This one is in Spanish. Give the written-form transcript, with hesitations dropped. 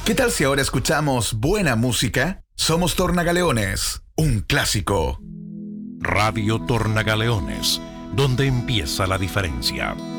¿Qué tal si ahora escuchamos buena música? Somos Tornagaleones, un clásico. Radio Tornagaleones, donde empieza la diferencia.